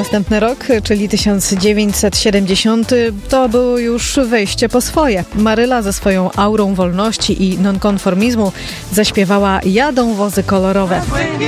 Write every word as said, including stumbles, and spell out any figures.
Następny rok, czyli tysiąc dziewięćset siedemdziesiąty, to było już wejście po swoje. Maryla ze swoją aurą wolności i nonkonformizmu zaśpiewała Jadą wozy kolorowe.